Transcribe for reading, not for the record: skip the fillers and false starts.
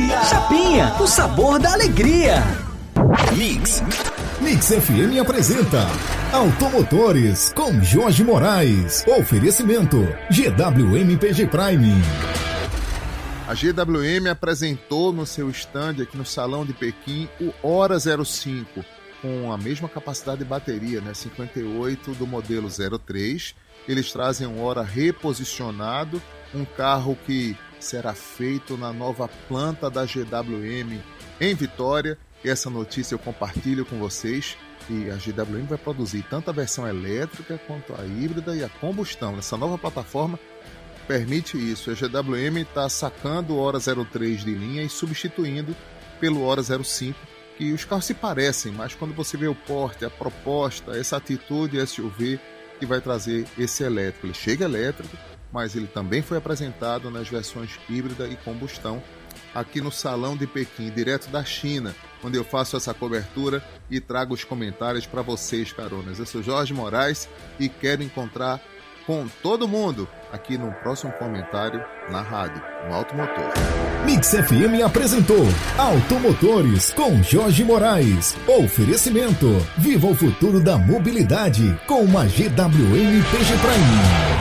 Chapinha, o sabor da alegria. Mix FM apresenta Automotores com Jorge Moraes. Oferecimento GWM PG Prime. A GWM apresentou no seu stand aqui no Salão de Pequim o Hora 05, com a mesma capacidade de bateria, 58 do modelo 03. Eles trazem um Hora reposicionado, um carro que será feito na nova planta da GWM em Vitória. Essa notícia eu compartilho com vocês. E a GWM vai produzir tanto a versão elétrica quanto a híbrida e a combustão. Essa nova plataforma permite isso. A GWM está sacando o Hora 03 de linha e substituindo pelo Hora 05, que os carros se parecem, mas quando você vê o porte, a proposta, essa atitude SUV que vai trazer esse elétrico. Ele chega elétrico, mas ele também foi apresentado nas versões híbrida e combustão aqui no Salão de Pequim, direto da China, onde eu faço essa cobertura e trago os comentários para vocês, caronas. Eu sou Jorge Moraes e quero encontrar com todo mundo aqui no próximo comentário na rádio, no Automotor. Mix FM apresentou Automotores com Jorge Moraes. Oferecimento: viva o futuro da mobilidade com uma GWM PG Prime.